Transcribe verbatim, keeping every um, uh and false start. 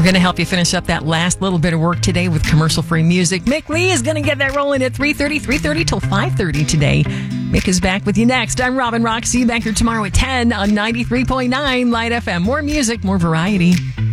going to help you finish up that last little bit of work today with commercial-free music. Mick Lee is going to get that rolling at three thirty, three thirty till five thirty today. Mick is back with you next. I'm Robin Rock. See you back here tomorrow at ten on ninety-three point nine Light F M. More music, more variety.